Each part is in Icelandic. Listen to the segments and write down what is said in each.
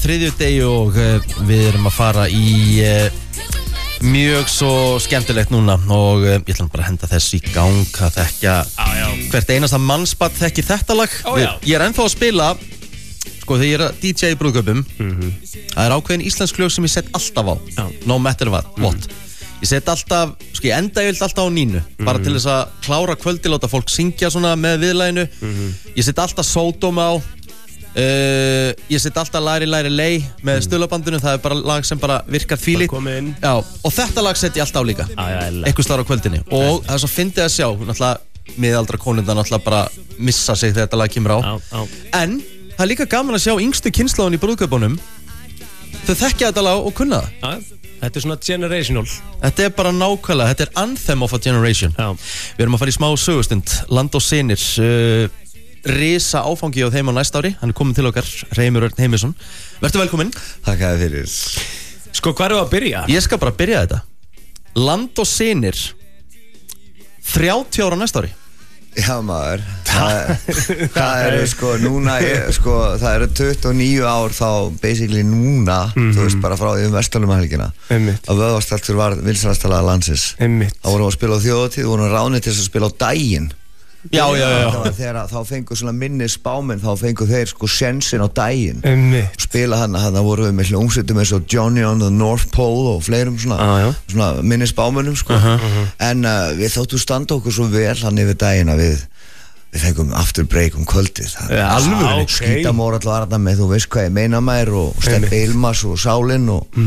þriðjudegi og við erum að fara í mjög svo skemmtilegt núna og ég ætla bara að henda þess í gang að þekkja hvert einasta mannsbarn þekki þetta lag. Ég ennþá að spila, sko þegar ég að DJ í brúðkaupum, það ákveðin íslensk lög sem ég sett alltaf á, no matter what. Ég set alltaf, sko ég enda yfirleitt alltaf á nínu, bara til þess að klára kvöldi, láta fólk syngja svona með viðlaginu. Ég set alltaf Sódóma á, ég set alltaf Læri lei með Stuðlabandinu, það bara lag sem bara virkar fílít. Já, og þetta lag set ég alltaf á líka, einhvers staðar á kvöldinni. Og það er svo fyndið að sjá, náttúrulega miðaldra konundar náttúrulega bara missa sig þegar þetta lag kemur á. En það er líka gaman að sjá yngstu kynslóðin í brúðkaupunum, þau þekkja þetta lag og kunna það. Þetta er svona generational. Þetta er bara nákvæmlega, þetta er anthem of a generation. Við erum að fara í smá sögustund, Land og Synir, risa áfangi á þeim á næsta ári. Hann er komin til okkar, Reimur Örn Heimisson. Vertu velkominn. Takk að þið fyrir. Sko, hvað erum við að byrja? Ég skal bara byrja þetta. Land og Synir, 30 ára næsta ári. Já maður, það eru sko núna, sko það eru 29 ár þá basically núna, þú veist bara frá því Vestlunumhelgina að Vöðvarsdaltur var vinsælastalaga landsins. Þá vorum við að spila á þjóðatíð, vorum við ráðnir til að spila á daginn. Já. Þegar þá fengu svona minni spáminn, þá fengu þeir sko sjensin á daginn. Spila hann voru við með hljómsveitum eins og Johnny on the North Pole og fleirum svona minni spámennum sko. En við þáttum standa okkur svo vel hann yfir daginn að við fengum aftur break kvöldið. Alveg Skítamórall var þarna með, þú veist hvað ég meina maður, og Steppi Ilmars og Sálinn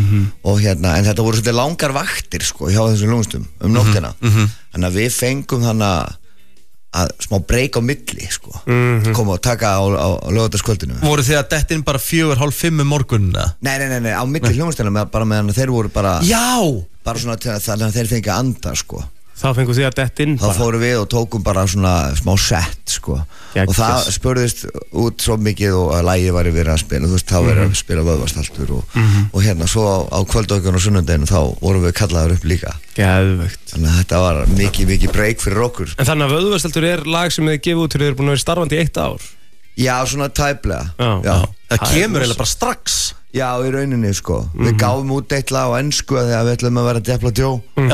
og hérna, en þetta voru svolítið langar vaktir sko hjá þessum hljómsveitum nóttina. Þannig að við fengum þannig að smá breyk á milli sko, koma og taka á laugardagskvöldinu. Voru þið að detta inn bara 4:30 morgunina? Nei, á milli hljómsveitana bara meðan þeir voru bara bara svona þannig að þeir fengi að anda sko. Þá fengu þið að detta inn bara? Þá fórum við og tókum bara svona smá set sko. Og það spurðist út svo mikið og að lagið var verið að spila, þú veist, þá verið að spila Vöðvarsdaltur og hérna svo á kvöldökun og sunnudeginu þá vorum við kallaður upp líka. Geðveikt. Þannig að þetta var mikið break fyrir okkur. En þannig að Vöðvarsdaltur er lag sem þið gefið út til þið eru búin að vera starfandi í 1 ár? Já, svona tæplega. Já. Það kemur eiginlega bara strax. Já, í rauninni sko. Við gáfum út eitt lag á ensku þegar við ætlum að vera Depla Djó.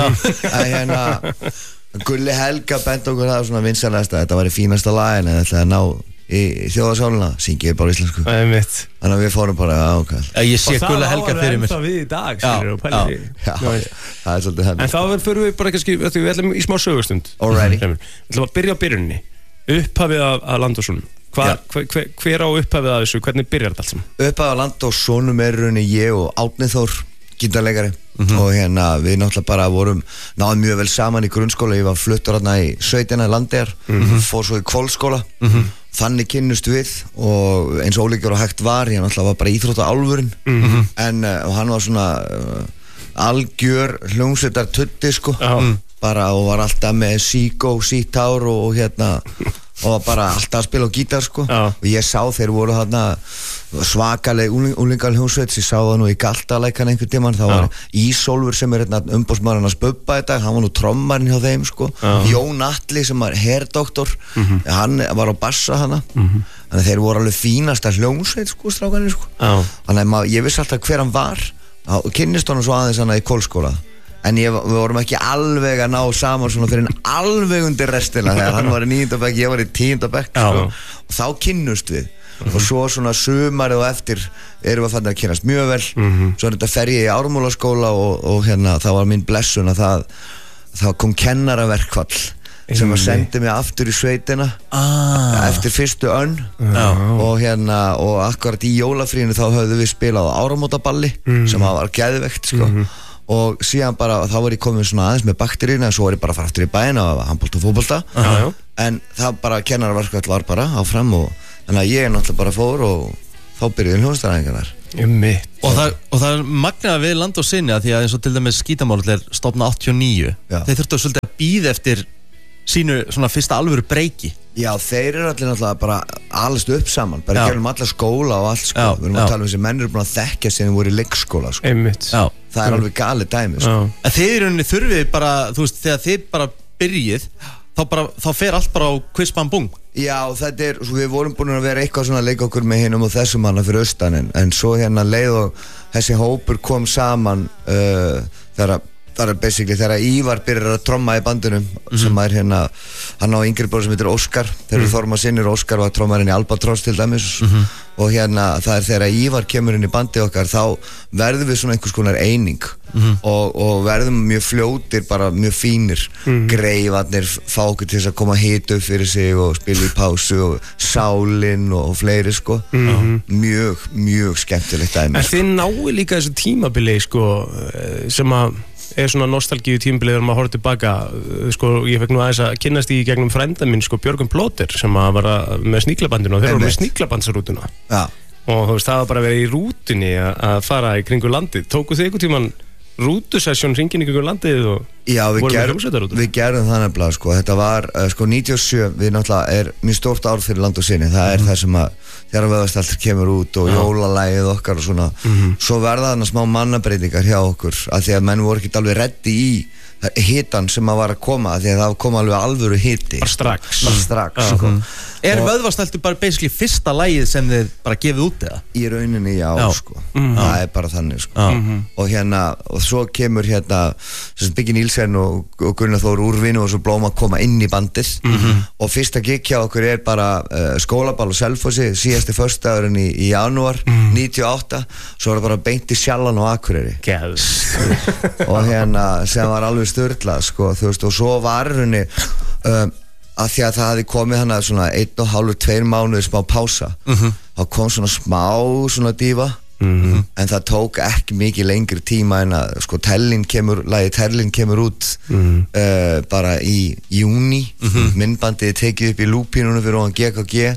En hérna Gulli Helga bent okkur það svona vinsælasta, þetta var í fínasta lag en þetta ætlaði að ná í þjóðarsálina, syngið bara íslensku. Þannig að við fórum bara ákvæð. Ég sé Gulli Helga fyrir mér. Og það var ennþá við í dag, skilur og pæli. Já, það er svolítið henni. En þá fyrir við bara kannski, við ætlum í smá sögustund. Alrighty. Við ætlum að byrja á byrjunni. Upphafið af Land og Sonum. Hver á upphafið af þessu, hvernig byrjar þetta allt saman? Upphafið af Land og Sonum er rauninni ég og Árni Þór, gítarleikari. Og hérna við náttúrulega bara náðum mjög vel saman í grunnskóla. Ég var fluttur hérna í sveitina í Landeyjar, fór svo í Hvolsskóla. Þannig kynnust við og eins og ólíkur og hægt var, ég náttúrulega var bara íþróttaálfurinn. En hann var svona algjör hljómsveitar tutti sko. Bara og var alltaf með síkó, síttár og hérna og bara alltaf að spila á gítar sko. Og ég sá þeir voru þarna svakaleg úlingal hljómsveit. Ég sá það nú í Galtaleikan einhvern tímann. Það var Ísólfur sem er hérna umboðsmaðurinn að Bubba í dag, hann var nú trommarinn hjá þeim sko. Jón Atli sem var herdoktor, hann var á bassa hana. Þannig þeir voru alveg fínasta hljómsveit sko, strákanir sko. Þannig að ég vissi alltaf hver hann var og kynnist honum svo aðeins hana í Hvolsskóla. En við vorum ekki alveg að ná saman svona fyrir alveg undir restina þegar hann var í 9. bekk, ég var í 10. bekk sko. Og þá kynnust við og svo svona sumarið og eftir erum við að fanna að kynnast mjög vel. Svo þetta fer ég í Ármúlaskóla og hérna það var mín blessun að það kom kennaraverkfall sem að sendi mig aftur í sveitina eftir fyrstu önn og hérna og akkurat í jólafríinu þá höfðum við spilað á áramótaballi sem var geðveikt sko. Og síðan bara, þá var ég komin svona aðeins með bakteríuna en svo var ég bara að fara aftur í bæinn á handbolta og fótbolta. En það bara, kennaraverkfall var bara áfram og þannig að ég náttúrulega bara fór og þá byrjuði hljómsveitaræfingarnar. Og það er magnað við Land og Synir því að eins og til dæmis Skítamórall er stofnað 89. Þeir þurftu svolítið að bíða eftir sínu svona fyrsta alvöru breyki. Já, þeir eru allir náttúrulega bara alast upp saman, bara gerum alla skóla og allt sko. Við erum að tala þessi menn eru búin að þekkja sem voru í leikskóla sko. Það er alveg galið dæmi sko. En þeir í rauninni þurfið bara, þú veist, þegar þið bara byrjið þá fer allt bara á quiz bam bum. Já, þetta svo við vorum búin að vera eitthvað svona að leika okkur með hinum og þessum manna fyrir austan en svo hérna leið og þessi hópur kom saman þegar basically þegar Ívar byrjar að tromma í bandunum sem hann á yngri bróður sem heitir Óskar þegar Þormar sinnir Óskar var trommarinn í Albatross til dæmis og það er þegar Ívar kemur inn í bandi okkar þá verðum við svona einhvers konar eining og verðum mjög fljótir bara mjög fínir Greifarnir fá okkur til þess að koma hita upp fyrir sig og spila í pásu og Sálin og fleiri sko mjög skemmtilegt dæmi En þið náu líka þessu tímabili sko sem að svona nostalgíu tímabilið þegar maður horfði tilbaka sko, ég fekk nú aðeins að kynnast í gegnum frænda minn sko Björgvin Plóter sem að var með sníklabandinu og þeir voru með sníklabandsrútuna og þú veist það var bara að vera í rútunni að fara í kringu landið tóku þið einhvern tímann rútusessjón hringin í kringu landið og Já, við gerðum það nefnilega sko. Þetta var sko 97 við náttúrulega mjög stórt ár fyrir Land og Sinni það það sem að þegar Vöðvastaltur kemur út og jólalagið okkar og svona svo verða þarna smá mannabreitingar hjá okkur af því að menn voru ekki alveg reddi í hitan sem að var að koma því að það kom alveg alvöru hiti bara strax sko. Vöðvastaltur bara basically fyrsta lagið sem þið bara gefið út eða? Í rauninni já. Sko. Það bara þannig sko. Og og svo kemur Biggi Nílsen og Gunnar Þór Úrvinu og svo Blóma koma inn í bandið og fyrsta gig hjá okkur bara skólaball og Selfossi síðasti föstudagurinn í janúar 98 svo var það bara beint í Sjallan og Akureyri og sem var alveg störtlað sko, þú veist og svo var henni að því að það hafði komið hana svona 1,5-2 mánuðir smá pása þá kom svona smá svona dífa en það tók ekki mikið lengri tíma en að sko lagið Terlin kemur út bara í júni myndbandið tekið upp í lúpínunum fyrir ofan GKG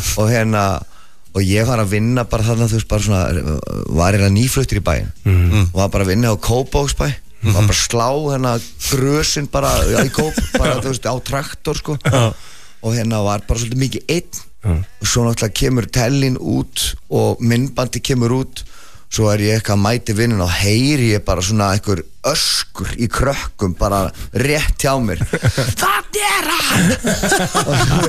og ég var að vinna bara þarna þú veist bara svona var nýfluttur í bæinn og var bara að vinna á Kópavogsbæ var bara slá grösin bara í kóp bara þú veist á traktor sko og var bara svolítið mikið einn og svo náttúrulega kemur Tellin út og myndbandi kemur út svo ég eitthvað að mæti vinnin og heyri ég bara svona einhver öskur í krökkum bara rétt hjá mér það hann og þú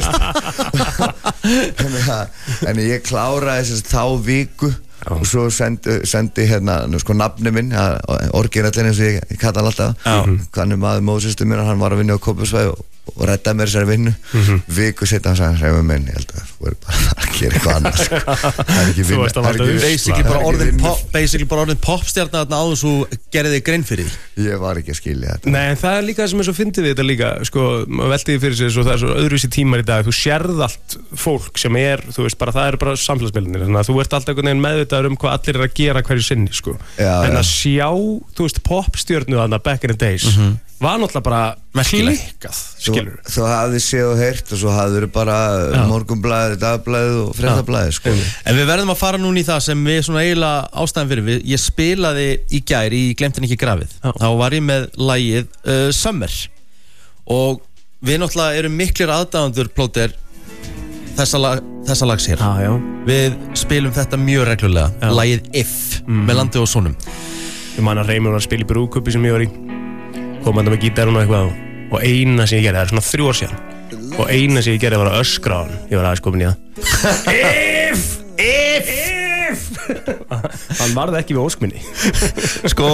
veist en ég kláraði þá viku og svo sendi sko nafni minn orginallinn eins og ég kalla hann alltaf hann maður móðsystur mér hann var að vinna á Kópavogsvæði og reddaði mér þessari vinnu viku setna hann sagði minn ég held að þú voru bara að gera eitthvað annars það ekki vinna basically bara orðin popstjarnar áður svo gerði þig grein fyrir því ég var ekki að skilja þetta Nei, það líka sem svo fyndið við þetta líka sko, maður veltiði fyrir sig svo það svo öðruvísi tímar í dag þú sérð allt fólk sem þú veist bara það bara samfélagsmiðlarnir þannig að þú ert alltaf einhvern veginn meðvitaður hvað allir að gera hverju sinni sko en að sjá, þú veist, popstjörnu þarna back in the days var náttúrulega bara klikkað, skilur Þú hafði séð og heyrt og svo hafði bara Morgunblaðið, Dagblaðið og Fréttablaðið sko. En við verðum að fara núna í það sem við svona eiginlega ástæðan fyrir ég spilaði í gær í Glemtin ekki grafið þá var ég með lagið Summer og við náttúrulega erum miklir aðdáendur Plóter þessa lags hér við spilum þetta mjög reglulega lagið If með Landi og Sonum Ég man að Reymur var að spila í brúðkaupi sem ég var í kom hann með gítarinn og eitthvað og eina sem ég gerði, það svona 3 ár síðan og eina sem ég gerði var að öskra á hann ég var aðeins komin í það hann varði ekki við óskminni sko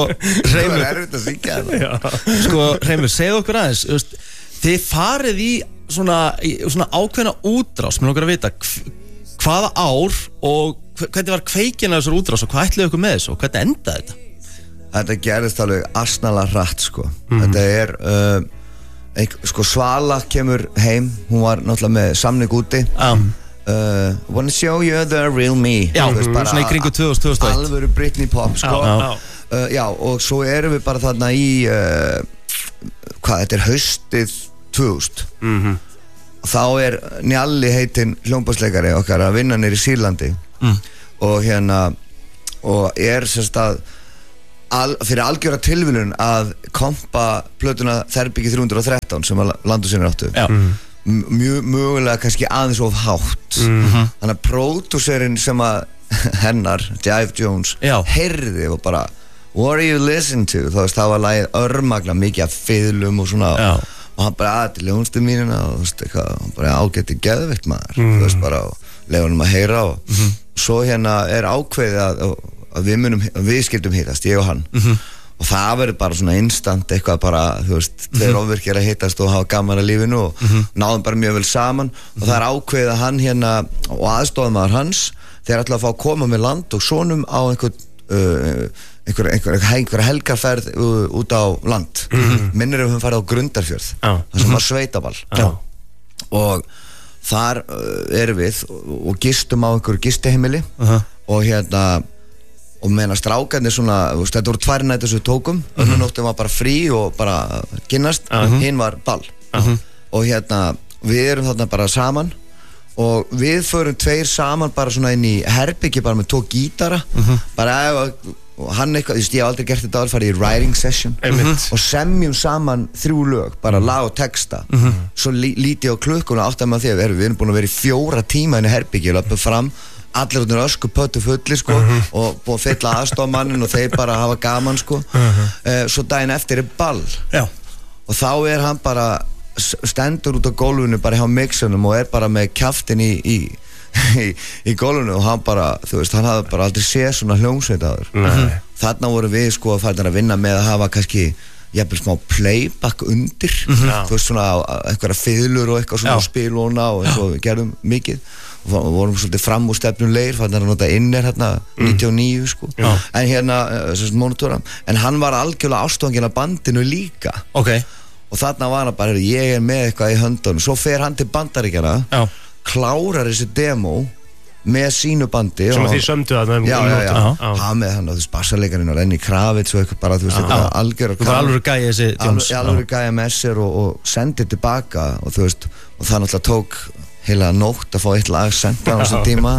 Reymur segðu okkur aðeins þið farið í svona ákveðna útrás mér langar að vita hvaða ár og hvernig var kveikinn af þessar útrás og hvað ætluðu ykkur með þessu og hvernig endaði þetta Þetta gerðist alveg asnalega hratt sko. Þetta sko Svala kemur heim hún var náttúrulega með samning úti Wanna show you the real me Já, svona í kringu 2001 Alvöru Britney Pop sko. Já, og svo erum við bara þarna í þetta haustið 2000 og þá Njalli heitinn hljómborðsleikari okkar að vinna niður í Sýrlandi og og sérst að fyrir algjöra tilviljun að kompa plötuna Þerbyggi 313 sem að Land og Sinni áttu mögulega kannski aðeins of hátt þannig að pródúserinn sem að hennar, Jive Jones heyrði og bara what are you listening to þá var lagið örmagna mikið af fiðlum og svona og og hann bara til ljónstu mínuna og þú veist eitthvað, hann bara ágætti geðveikt maður þú veist bara og leiða honum að heyra og svo hérna ákveðið að við skildum hittast, ég og hann og það verður bara svona instant eitthvað bara, þú veist, tveir ofvirkir að hittast og hafa gaman að lífinu og náðum bara mjög vel saman og það ákveðið að hann hérna og aðstofamaður hans þeir ætla að fá að koma með land og sonum á einhver helgarferð út á land minnir við höfum farið á Grundarfjörð það sem var sveitaball og þar erum við og gistum á einhverju gistiheimili og hérna og meðan strákarnir svona, þetta voru 2 nætur sem við tókum önnur nóttin var bara frí og bara kynnast hinn var ball og hérna við erum þarna bara saman og við förum 2 saman bara svona inn í herbyggi bara með 2 gítara bara og hann eitthvað, ég hef aldrei gert þetta áður farið í writing session og semjum saman 3 lög, bara lag og texta svo lítið á klukkuna átt að maður því við erum búin að vera í 4 tíma inn í herbyggi og löpum fram allir út í ösku pöttu fulli sko og búið að fylla aðstofmannin og þeir bara hafa gaman sko svo daginn eftir ball og þá hann bara stendur út á gólfinu bara hjá mixunum og bara með kjaftin í gólfinu og hann bara, þú veist, hann hafði bara aldrei séð svona hljómsveit áður þarna voru við sko að fara að vinna með að hafa kannski jafnvel smá playback undir þú veist svona eitthvað fiðlur og eitthvað svona spilóna og eins og við gerðum mikið og vorum svolítið fram úr stefnulegir fann að nota inner hérna 99 sko en hérna monotóra en hann var algjörlega ástofanginn af bandinu líka og þarna var hann bara ég með eitthvað í höndunum svo fer hann til Bandaríkjana klárar þessi demo með sínu bandi sem að því sömdu að hann með hann á þessu bassarleikarinn og Lenny Kravitz og eitthvað bara þú veist eitthvað alveg gæði þessi Jones alveg gæði með sér og sendið tilbaka og þú veist og það náttúrulega tók heila nótt að fá eitt lag senda á þessum tíma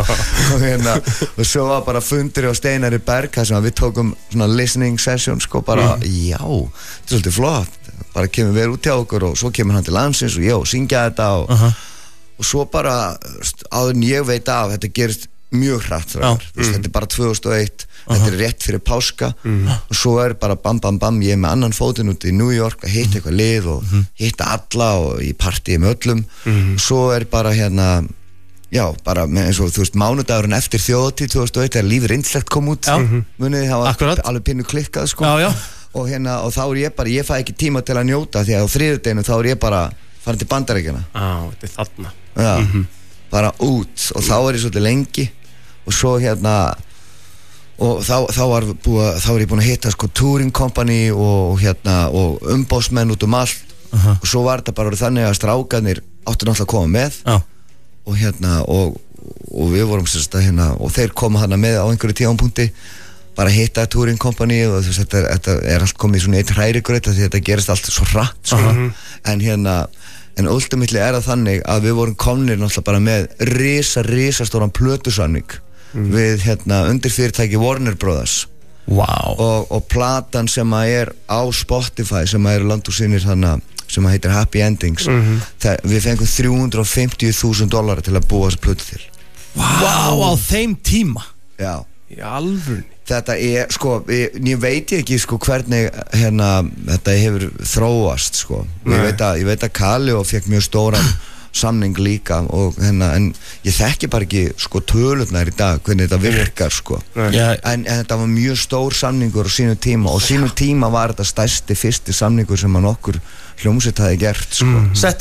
og svo var bara fundur á Steinari Berg þar sem við tókum svona listening session sko bara já, þetta er svolítið flott bara kemur við út hjá okkur og svo kemur hann til landsins og ég syngja þetta og svo bara áður en ég veit af þetta gerist mjög hratt þetta er bara 2001 þetta er rétt fyrir páska og svo bara bam bam bam ég er með annan fótinn út í New York að hitta eitthvað lið og hitta alla og í partíi með öllum og svo bara hérna já, bara með eins og þú veist mánudagurinn eftir þjóðatíð 2001 þegar Lífið Yndislegt kom út munið það var alveg pinnu klikkað sko og hérna og þá ég fæ ekki tíma til að njóta því að á þriðjudeginu þá ég bara farin til Bandaríkjanna þetta er þarna bara út og þá ég svolítið lengi og svo hérna og þá var ég búin að hitta sko touring company og hérna og umbósmenn út allt og svo var þetta bara þannig að strákarnir áttu náttúrulega að koma með og hérna og við vorum sérst hérna og þeir koma hana með á einhverju tímapunkti bara hitta touring company og þú veist þetta allt komið í svona eitt hrærigraut því þetta gerist allt svo hratt sko. en hérna en ultimately það þannig að við vorum komnir náttúrulega bara með risastóran plötusamning við hérna undir fyrirtæki Warner Brothers og platan sem að á Spotify sem að landúsinir þannig sem að heitir Happy Endings við fengum $350,000 til að búa þessa plötu til á þeim tíma já í alvörunni þetta sko ég veit ekki sko hvernig hérna þetta hefur þróast sko ég veit að Kali og fekk mjög stóran samning líka og hérna en ég þekki bara ekki sko tölurnar í dag hvernig þetta virkar sko en þetta var mjög stór samningur á sínum tíma og sínum tíma var þetta fyrsti samningur sem að nokkur hljómsveit hafi gert sko Settu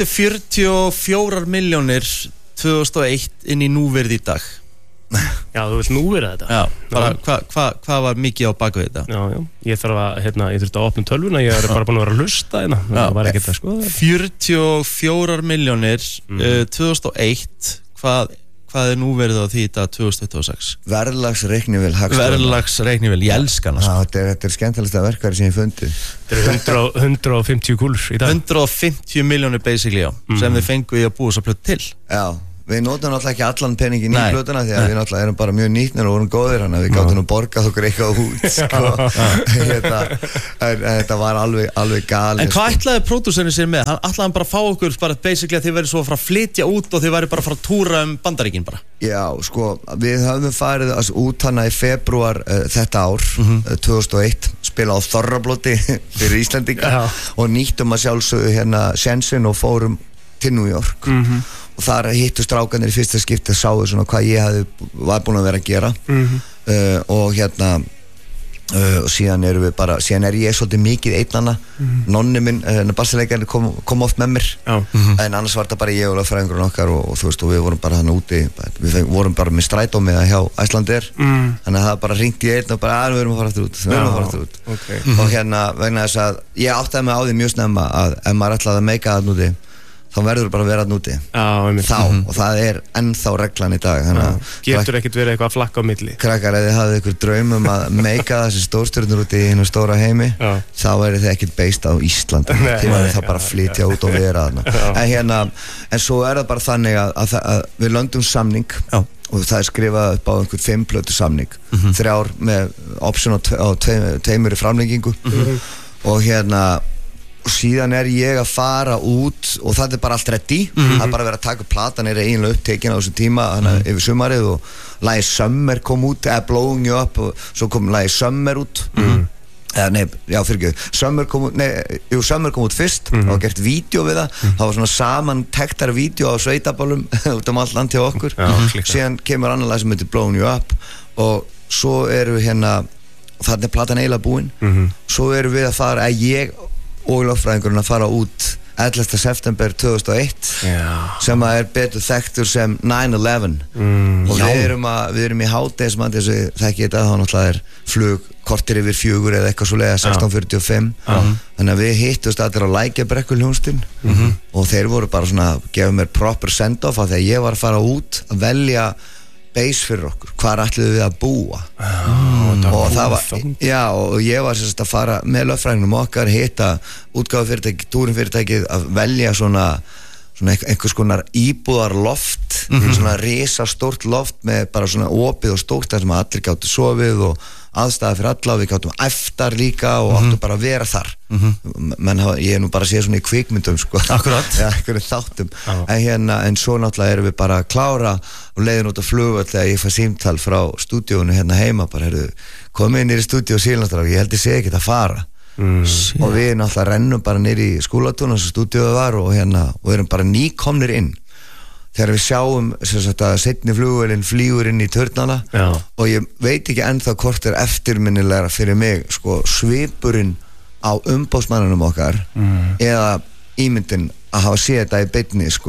44 milljónir 2001 inn í núverð í dag Já, þú vilt nú vera þetta Já, bara hvað var mikið á baku þetta? Já, ég þarf að, ég þurfti að opna tölvuna ég er bara búin að vera að hlusta það var ekkert að skoða 44 milljónir 2001 hvað er núverið á því þetta 2026? Verðlagsreiknivél Verðlagsreiknivél, ég elska hana sko. Þetta er skemmtilegsta verkværi sem ég fundi Þetta er 150 kúlur í dag 150 milljónir basically sem þið fengu í að búa svo plötu til Já við notum náttúrulega ekki allan peningin í plötuna því að við náttúrulega erum bara mjög nýtnir og vorum góðir þannig að við gátum nú borgað okkur eitthvað út sko. Þetta var alveg gali. En hvað ætlaði pródúserinn sér með? Ætlaði hann bara að fá okkur bara basically að þið væri svo að fara að flytja út og þið væri bara að fara að túra Bandaríkin bara? Já, sko, við höfum farið út hana í febrúar þetta ár 2001, spila á Þorrablóti fyrir Íslendinga og nýttum að sjálfsögðu hérna sénsinn og fórum til New York og þar hittu strákanir í fyrsta skipti og sáu svona hvað ég var búin að vera að gera og hérna og síðan er ég svolítið mikið einnanna nonni minn, bassaleikari kom oft með mér en annars var þetta bara ég og lögfræðingurinn okkar og þú veist og við vorum bara hann úti við vorum bara með strætómiða hjá Icelandair þannig að það bara ringdi ég einn og bara við erum að fara aftur út og hérna vegna þess að ég áttaði mig á því mjög snemma að ef maður ætlaði að meika það núti þá verður bara að vera núti og það er ennþá reglan í dag getur ekkert verið eitthvað að flakka á milli krakkar, ef þið hafið ykkur draum að meika þessi stórstjörnur út í hinu stóra heimi þá verður þið ekkert based á Íslandi þið verður það bara að flytja út og vera þarna en svo er það bara þannig að við löndum samning og það er skrifað upp á einhver 5 plötu samning 3 með option á 2 í framlengingu og hérna og síðan er ég að fara út og það er bara allt ready það er bara verið að taka platan er eiginlega upptekin á þessum tíma yfir sumarið og lagið Summer kom út Blowing You Up og svo kom lagið Summer út Summer kom út fyrst og gert vídeo við það var svona samantektar vídeo á sveitabálum út allt land hjá okkur síðan kemur annar lag sem heitir Blowing You Up og svo eru við hérna þannig er platan eiginlega búin svo eru við að fara ég og lögfræðingurinn að fara út 11. september 2001 sem að er betur þekktur sem 9/11 og við erum í hádegismandi þess að þekki þetta þá náttúrulega er flug kortir yfir 4 eða eitthvað svo leiða 16:45 þannig að við hittust allir á Lækjarbrekku hljómsveitin og þeir voru bara svona að gefa mér proper send-off af því að ég var að fara út að velja base fyrir okkur, hvar ætluðu við að búa og það var og ég var sérst að fara með lögfræðingnum okkar hitta útgáfufyrirtæki, túrinfyrirtækið að velja svona einhvers konar íbúðarloft svona risastórt loft með bara svona opið og stórt þar sem allir gáttu sofið og aðstæða fyrir alla og við gáttum eftar líka og áttum bara að vera þar menn ég er nú bara að sé svona í kvikmyndum sko einhverjum þáttum en svo náttúrulega erum við bara að klára og leiðin út á flugvöll þegar ég fæ símtal frá stúdíónu hérna heima bara komið inn í stúdíó Sílandsdrák ég held ég sé ekkert að fara og við náttúrulega rennum bara nýr í skúlatún sem stúdíóðu var og erum bara nýkomnir inn þegar við sjáum að seinni flugvélin flýgur inn í turnana og ég veit ekki ennþá hvort er eftirminnilegra fyrir mig sko, svipurinn á umbóðsmannunum okkar eða ímyndin að hafa séð þetta í beinni sko.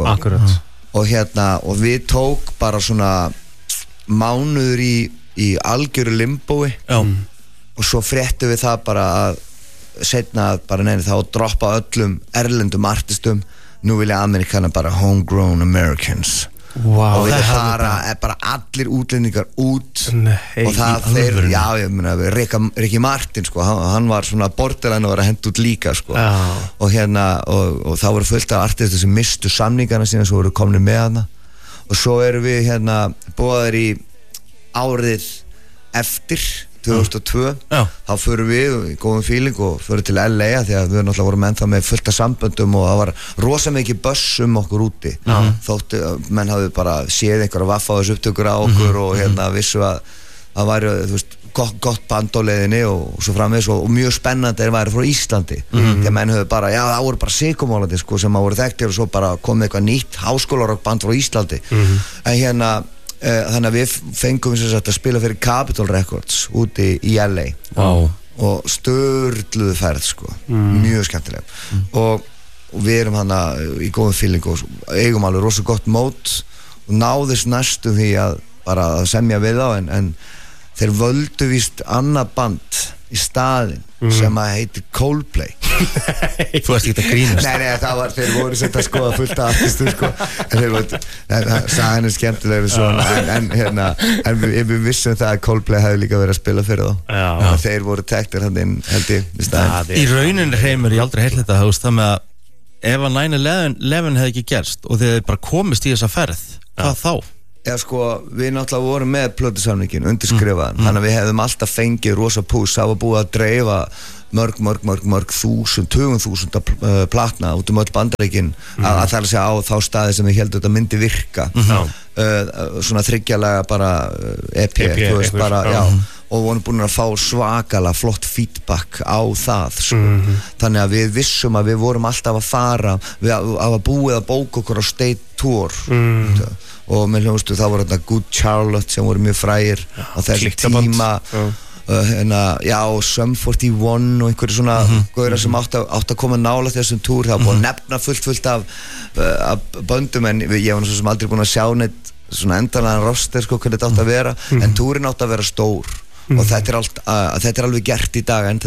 og við tók bara svona mánuður í algjöru limbói og svo fréttum við það bara að seinna bara neina þá droppa öllum erlendum artistum nú vilja Amerikana bara homegrown Americans og við bara allir útlendingar út og það þeir, ég meina Ricky Martin sko, hann var svona borderline og var að henda út líka sko og og þá voru fullt af artistar sem mistu samningarna sína svo voru komnir með hana og svo erum við boðaðir í árið eftir 2002 þá förum við í góðum feeling og förum til LA því að við náttúrulega vorum ennþá með fullt af samböndum og það var rosa mikið buss okkur úti þóttu menn hafði bara séð einhverja vaffa á þessu upptökur á okkur og vissu að það væri gott band á leiðinni og svo framvegis og mjög spennandi er væri frá Íslandi því að menn höfðu bara, það voru bara Sigurmálandi sko, sem að voru þekktir og svo bara komið eitthvað nýtt háskólarokkband frá Íslandi en þannig að við fengum að spila fyrir Capitol Records úti í LA og störluðu ferð sko, mjög skemmtileg og við erum hana í góðum feeling og eigum alveg rosa gott mót og náðist næstum því að bara að semja við á en þeir völdu víst annað band í staðinn sem að heitir Coldplay Þú ert ekki að grínast Nei, það var, þeir voru sett að skoða fullt af artistum sko sagan er skemmtilegur svona en við vissum það að Coldplay hefði líka verið að spila fyrir þá þeir voru tektir hann inn held ég í rauninni heimur ég aldrei heilt þetta það með að ef að 9/11 hefði ekki gerst og þið hefði bara komist í þessa ferð, hvað þá? Já sko, við náttúrulega vorum með plötusamningin undirskrifaðan, þannig að við hefðum alltaf fengið rosa pús, það var búið að dreifa mörg þúsund, 20.000 platna út öll Bandaríkin að það er að segja á þá staði sem við heldum þetta myndi virka svona þriggjalega bara EP þú veist bara, já og vorum búin að fá svakalega flott feedback á það þannig að við vissum að við vorum alltaf að fara við að búið að bóka okkur á state tour og með hljómsdu það voru þetta Good Charlotte sem voru mjög frægir á þessu tíma já, Sum 41 og einhverju svona gauðra sem átt að koma nála þessum túr, það var búin að nefna fullt af böndum en ég var svo sem aldrei búin að sjá neitt svona endanlega roster sko hvernig þetta átt að vera en túrin átt að vera stór og þetta er alveg gert í dag en